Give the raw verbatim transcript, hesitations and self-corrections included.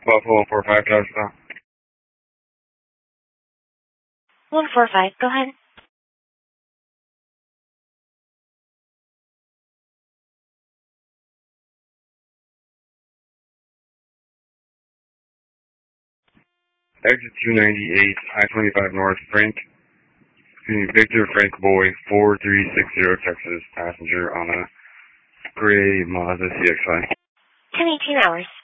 Buffalo four five, does that? one four five, go ahead. Exit two ninety-eight, I twenty-five North, Frank, excuse me, Victor Frank Boy, four three six zero, Texas, passenger on a gray Mazda C X five. ten eighteen hours.